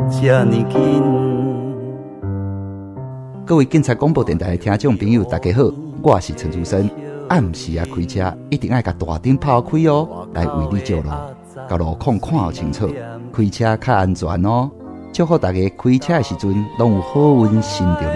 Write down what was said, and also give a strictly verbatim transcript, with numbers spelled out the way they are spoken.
这么紧。 各位警察广播电台的听众朋友，大家好，我是陈竹生。暗时啊开车一定要把大灯泡开哦，来为你照路，把路况看好清楚，开车较安全哦。祝福大家开车的时阵拢有好运，心着